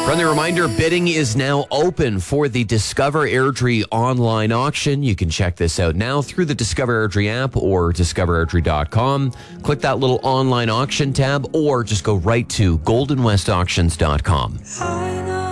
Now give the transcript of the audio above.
Friendly reminder, bidding is now open for the Discover Airdrie online auction. You can check this out now through the Discover Airdrie app or discoverairdrie.com. Click that little online auction tab or just go right to goldenwestauctions.com.